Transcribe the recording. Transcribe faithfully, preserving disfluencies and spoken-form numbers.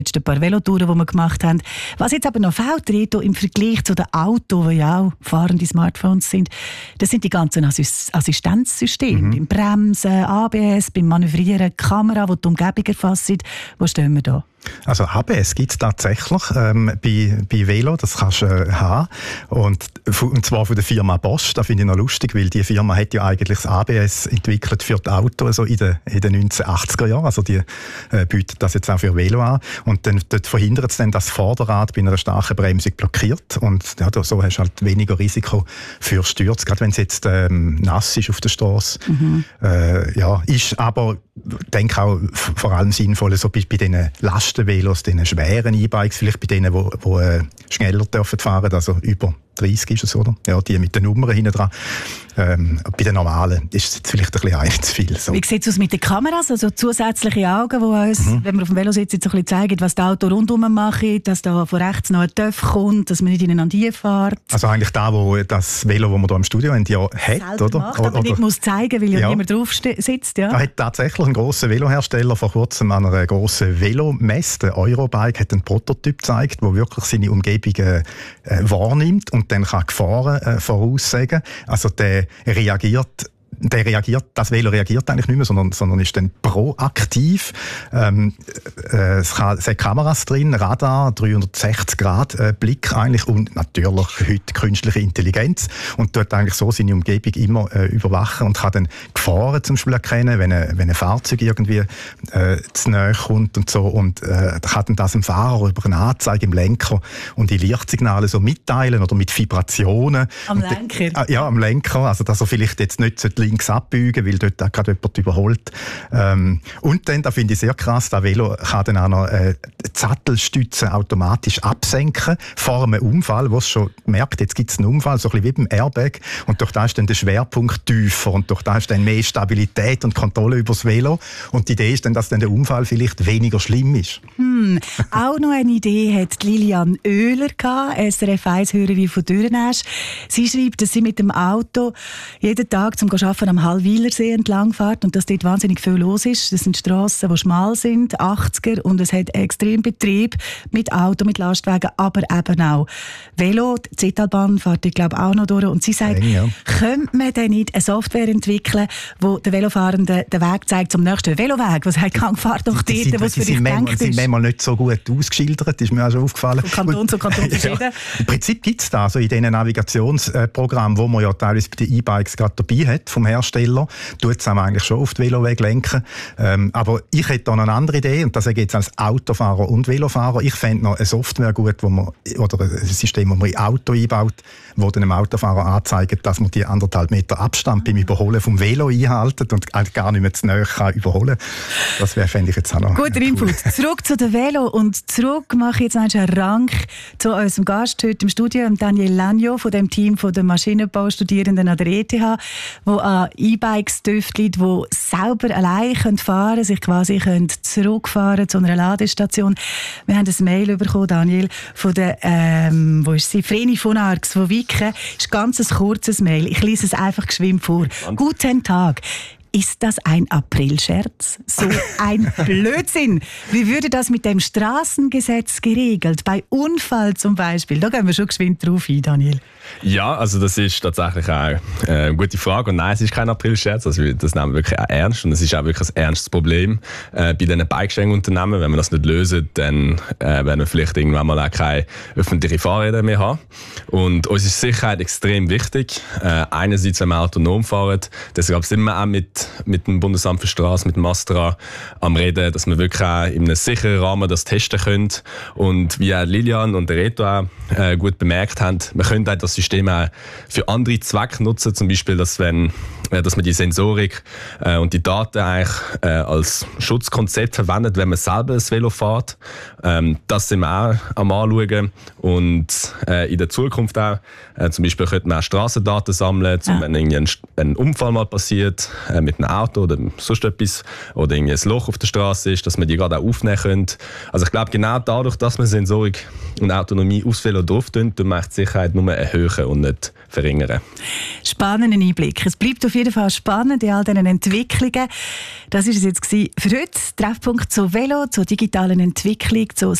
ein paar Velotouren, die wir gemacht haben. Was jetzt aber noch fehlt, Reto, im Vergleich zu den Autos, die ja auch fahrende Smartphones sind, das sind die ganzen Assist- Assistenzsysteme. Mhm. Beim Bremsen, A B S, beim Manövrieren, Kamera, die die Umgebung erfasst. Wo stehen wir da? Also A B S gibt es tatsächlich ähm, bei, bei Velo, das kannst du äh, haben. Und, und zwar von der Firma Bosch, das finde ich noch lustig, weil die Firma hat ja eigentlich das A B S entwickelt für die Autos also in den, in den neunzehnhundertachtziger Jahren. Also die äh, bietet das jetzt auch für Velo an. Und dann, dort verhindert es dann, dass das Vorderrad bei einer starken Bremsung blockiert. Und ja, so hast du halt weniger Risiko für Stürze, gerade wenn es jetzt ähm, nass ist auf der Straße. Mhm. Äh, ja, ist aber, denke auch, vor allem sinnvoll so bei, bei diesen Lastenvelos, diesen schweren E-Bikes, vielleicht bei denen, die, die äh, schneller dürfen fahren, also über dreißig ist es, oder? Ja, die mit den Nummern hinten dran. Ähm, bei den normalen ist es vielleicht ein bisschen ein zu viel. So. Wie sieht es aus mit den Kameras? Also zusätzliche Augen, die uns, mhm. wenn wir auf dem Velo sitzen, so ein bisschen zeigen, was das Auto rundherum macht, dass da von rechts noch ein Töpf kommt, dass man nicht ineinander fährt. Also eigentlich da, wo das Velo, das wir hier im Studio haben, ja hat, oder? Macht, aber oder, nicht muss zeigen, weil ja, ja niemand drauf sitzt. Ja. Da hat tatsächlich ein grosser Velohersteller vor kurzem an einer grossen Velomesse, der Eurobike, hat einen Prototyp gezeigt, der wirklich seine Umgebung äh, wahrnimmt und dann kann Gefahren äh, voraussagen. Also der reagiert Der reagiert, das Velo reagiert eigentlich nicht mehr, sondern, sondern ist dann proaktiv. Ähm, äh, es, kann, es hat Kameras drin, Radar, dreihundertsechzig Grad äh, Blick eigentlich und natürlich heute künstliche Intelligenz und dort eigentlich so seine Umgebung immer äh, überwachen und kann dann Gefahren zum Beispiel erkennen, wenn ein, wenn ein Fahrzeug irgendwie äh, zu nahe kommt und so und äh, kann dann das dem Fahrer über eine Anzeige im Lenker und die Lichtsignale so mitteilen oder mit Vibrationen. Am Lenker? Und, äh, ja, am Lenker, also dass er vielleicht jetzt nicht links abbeugen, weil dort auch gerade jemand überholt. Ähm, und dann, da finde ich sehr krass, das Velo kann dann auch noch äh, die Sattelstütze automatisch absenken vor einem Unfall, wo es schon merkt, jetzt gibt es einen Unfall, so ein bisschen wie beim Airbag und durch das ist dann der Schwerpunkt tiefer und durch das ist dann mehr Stabilität und Kontrolle über das Velo und die Idee ist dann, dass dann der Unfall vielleicht weniger schlimm ist. Hm. Auch noch eine Idee hat Lilian Oehler gehabt, S R F eins-Hörerin von Dürrenäsch. Sie schreibt, dass sie mit dem Auto jeden Tag zum Arbeiten am Hallwilersee entlang fährt und dass dort wahnsinnig viel los ist. Das sind Strassen, die schmal sind, achtziger, und es hat extrem Betrieb mit Auto, mit Lastwagen, aber eben auch Velo. Die Zitalbahn fährt, ich glaube, auch noch durch. Und sie sagt, Eng, ja. könnte man denn nicht eine Software entwickeln, die den Velofahrenden den Weg zeigt zum nächsten Veloweg? Was heißt, kann fahrt doch dort, wo es für dich gedacht ist. Sie sind manchmal nicht so gut ausgeschildert, ist mir auch schon aufgefallen. Von Kanton zu Kanton verschieden. Ja. Im Prinzip gibt es da, also in diesen Navigationsprogrammen, wo man ja teilweise bei den E-Bikes gerade dabei hat, vom Hersteller, tut es eigentlich schon auf die Veloweg lenken. Ähm, aber ich hätte da noch eine andere Idee, und das sage ich jetzt als Autofahrer und Velofahrer. Ich fände noch eine Software gut, wo man, oder ein System, das man in Auto einbaut, wo dann dem Autofahrer anzeigt, dass man die anderthalb Meter Abstand beim Überholen vom Velo einhaltet und gar nicht mehr zu nahe kann überholen. Das wäre, fände ich jetzt auch noch. Guter cool. Input. Zurück zu den Velo und zurück mache ich jetzt einen Rank zu unserem Gast heute im Studio, Daniel Lanyo von dem Team von der Maschinenbaustudierenden an der E T H, wo an E-Bikes tüftelt, die selber allein fahren können, sich quasi können zurückfahren zu einer Ladestation. Wir haben ein Mail bekommen, Daniel, von der, ähm, wo ist sie? Vreni von Arx von Wiken. Das ist ganz ein kurzes Mail. Ich lese es einfach geschwind vor. Und? Guten Tag. Ist das ein Aprilscherz? So ein Blödsinn! Wie würde das mit dem Straßengesetz geregelt? Bei Unfall zum Beispiel? Da gehen wir schon geschwind drauf ein, Daniel. Ja, also das ist tatsächlich auch äh, eine gute Frage. Und nein, es ist kein Aprilscherz. Also das nehmen wir wirklich auch ernst. Und es ist auch wirklich ein ernstes Problem äh, bei diesen Bike-Sharing-Unternehmen. Wenn wir das nicht lösen, dann äh, werden wir vielleicht irgendwann mal auch keine öffentlichen Fahrräder mehr haben. Und uns ist Sicherheit extrem wichtig. Äh, einerseits, wenn wir autonom fahren, deshalb sind wir auch mit, mit dem Bundesamt für Straßen, mit dem Astra am Reden, dass wir wirklich auch in einem sicheren Rahmen das testen können. Und wie auch Lilian und der Reto auch äh, gut bemerkt haben, wir können auch das System auch für andere Zwecke nutzen, zum Beispiel, dass, wenn, äh, dass man die Sensorik äh, und die Daten eigentlich äh, als Schutzkonzept verwendet, wenn man selber das Velo fährt. Ähm, das sind wir auch am Anschauen. Und äh, in der Zukunft auch, äh, zum Beispiel könnte man auch Strassendaten sammeln, zum, ja. wenn irgendwie ein, ein Unfall mal passiert äh, mit einem Auto oder sonst etwas, oder irgendwie ein Loch auf der Straße ist, dass man die gerade auch aufnehmen können. Also ich glaube, genau dadurch, dass man Sensorik und Autonomie aufs Velo drauf tun, dann macht die Sicherheit nur erhöhen und nicht verringern. Spannender Einblick. Es bleibt auf jeden jeden Fall spannend in all diesen Entwicklungen. Das war es jetzt für heute. Treffpunkt zu Velo, zur digitalen Entwicklung, zu